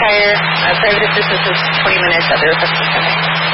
entire private assistance is 20 minutes at the reception center.